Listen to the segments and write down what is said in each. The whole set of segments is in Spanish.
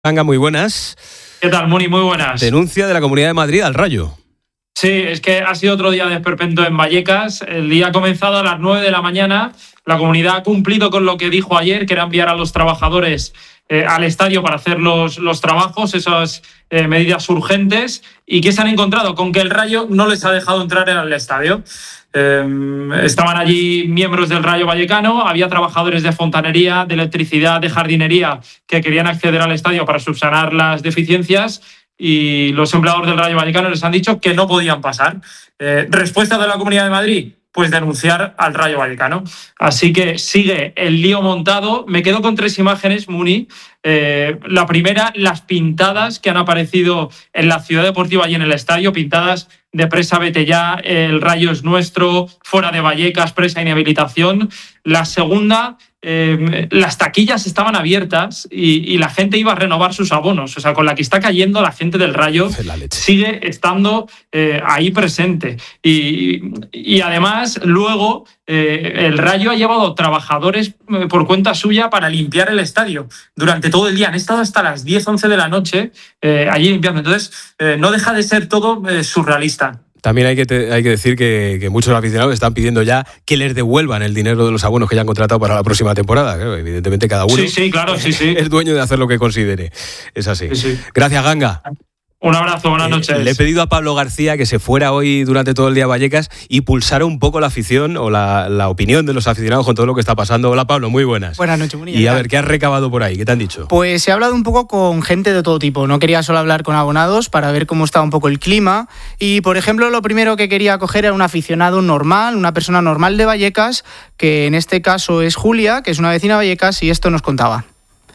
Ganga, muy buenas. ¿Qué tal, Muni? Muy buenas. Denuncia de la Comunidad de Madrid al Rayo. Sí, es que ha sido otro día de esperpento en Vallecas. El día ha comenzado a las 9 de la mañana. La comunidad ha cumplido con lo que dijo ayer, que era enviar a los trabajadores al estadio para hacer los trabajos, esas medidas urgentes. ¿Y qué se han encontrado? Con que el Rayo no les ha dejado entrar en el estadio. Estaban allí miembros del Rayo Vallecano, había trabajadores de fontanería, de electricidad, de jardinería que querían acceder al estadio para subsanar las deficiencias y los empleados del Rayo Vallecano les han dicho que no podían pasar. Respuesta de la Comunidad de Madrid, pues denunciar al Rayo Vallecano. Así que sigue el lío montado. Me quedo con 3 imágenes, Muni. La primera, las pintadas que han aparecido en la Ciudad Deportiva y en el estadio, pintadas de presa vete ya, el Rayo es nuestro, fuera de Vallecas, presa inhabilitación. La segunda, las taquillas estaban abiertas y la gente iba a renovar sus abonos. O sea, con la que está cayendo la gente del Rayo sigue estando ahí presente. Y además, luego, el Rayo ha llevado trabajadores por cuenta suya para limpiar el estadio durante todo el día. Han estado hasta las 10, 11 de la noche allí limpiando. Entonces, no deja de ser todo surrealista. También hay que decir que muchos aficionados están pidiendo ya que les devuelvan el dinero de los abonos que ya han contratado para la próxima temporada. Claro, evidentemente cada uno es dueño de hacer lo que considere. Es así. Sí. Gracias, Ganga. Un abrazo, buenas noches. Le he pedido a Pablo García que se fuera hoy durante todo el día a Vallecas y pulsara un poco la afición o la opinión de los aficionados con todo lo que está pasando. Hola, Pablo, muy buenas. Buenas noches, Munilla. Y a ver, ¿qué has recabado por ahí? ¿Qué te han dicho? Pues he hablado un poco con gente de todo tipo. No quería solo hablar con abonados para ver cómo estaba un poco el clima. Y, por ejemplo, lo primero que quería coger era un aficionado normal, una persona normal de Vallecas, que en este caso es Julia, que es una vecina de Vallecas, y esto nos contaba.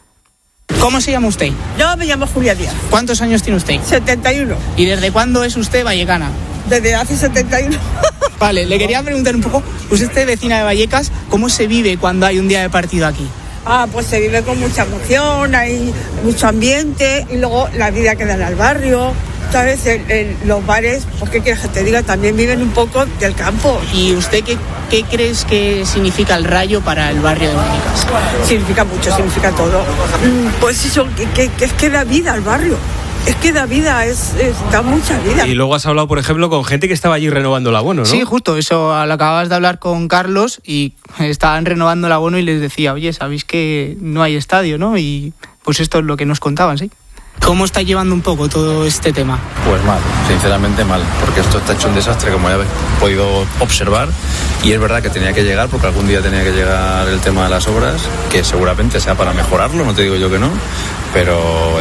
¿Cómo se llama usted? Yo me llamo Julia Díaz. ¿Cuántos años tiene usted? 71. ¿Y desde cuándo es usted vallecana? Desde hace 71. Vale, le quería preguntar un poco, usted es vecina de Vallecas, ¿cómo se vive cuando hay un día de partido aquí? Pues se vive con mucha emoción, hay mucho ambiente y luego la vida que da en el barrio. ¿Sabes? Los bares, pues qué quieres que te diga, también viven un poco del campo. ¿Y usted qué crees que significa el Rayo para el barrio de Vallecas? Significa mucho, significa todo. Pues eso, que es que da vida al barrio. Es que da vida, da mucha vida. Y luego has hablado, por ejemplo, con gente que estaba allí renovando el abono, ¿no? Sí, justo, eso, acababas de hablar con Carlos y estaban renovando el abono y les decía, oye, sabéis que no hay estadio, ¿no? Y pues esto es lo que nos contaban, ¿sí? ¿Cómo está llevando un poco todo este tema? Pues mal, sinceramente mal, porque esto está hecho un desastre, como ya habéis podido observar, y es verdad que tenía que llegar, porque algún día tenía que llegar el tema de las obras, que seguramente sea para mejorarlo, no te digo yo que no, pero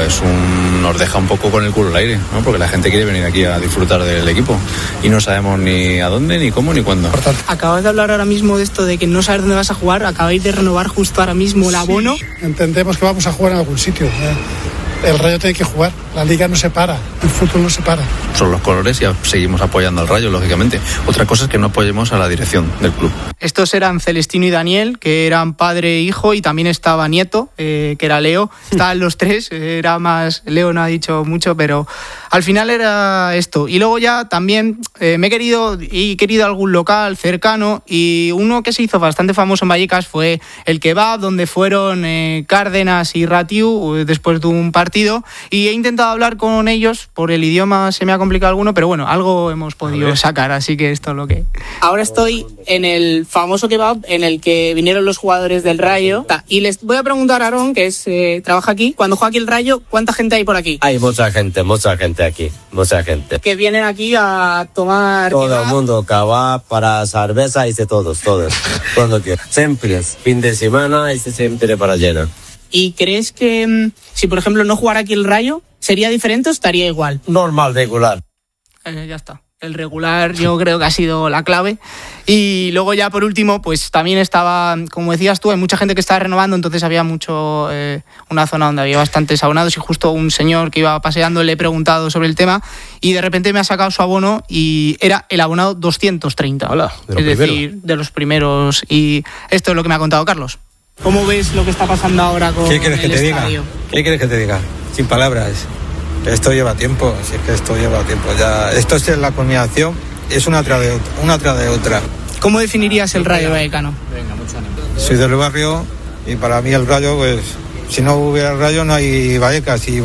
nos deja un poco con el culo al aire, ¿no? Porque la gente quiere venir aquí a disfrutar del equipo y no sabemos ni a dónde, ni cómo, ni cuándo. Acabas de hablar ahora mismo de esto de que no sabes dónde vas a jugar, acabáis de renovar justo ahora mismo el abono. Sí, entendemos que vamos a jugar en algún sitio, El Rayo tiene que jugar, la Liga no se para, el fútbol no se para. Son los colores y seguimos apoyando al Rayo, lógicamente. Otra cosa es que no apoyemos a la dirección del club. Estos eran Celestino y Daniel, que eran padre e hijo, y también estaba Nieto, que era Leo. Estaban los tres, era más... Leo no ha dicho mucho, pero al final era esto. Y luego ya también he querido algún local cercano, y uno que se hizo bastante famoso en Vallecas fue el Kebab, donde fueron Cárdenas y Ratiu después de un partido, y he intentado hablar con ellos. Por el idioma se me ha complicado alguno, pero bueno, algo hemos podido sacar, así que esto es lo que... Ahora estoy en el famoso Kebab en el que vinieron los jugadores del Rayo, y les voy a preguntar a Aaron, que trabaja aquí, cuando juega aquí el Rayo, ¿cuánta gente hay por aquí? Hay mucha gente aquí, mucha gente. Que vienen aquí a tomar... Todo kebab. El mundo, kebab, para cerveza, hice todos, cuando quieras. Siempre, fin de semana, hice siempre para llenar. ¿Y crees que si, por ejemplo, no jugara aquí el Rayo, sería diferente o estaría igual? Normal, regular. Ya está. El regular yo creo que ha sido la clave. Y luego ya por último, pues también estaba, como decías tú, hay mucha gente que estaba renovando, entonces había una zona donde había bastantes abonados, y justo un señor que iba paseando le he preguntado sobre el tema y de repente me ha sacado su abono y era el abonado 230. Hola, decir, de los primeros. Y esto es lo que me ha contado Carlos. ¿Cómo ves lo que está pasando ahora con ¿Qué quieres que te estadio? diga? ¿Qué quieres que te diga? Sin palabras. Esto lleva tiempo, si es que esto lleva tiempo. Ya, esto es la culminación, es una tras de otra. ¿Cómo definirías el Rayo Vallecano? Soy del barrio y para mí el Rayo pues Si no hubiera Rayo no hay Vallecas, y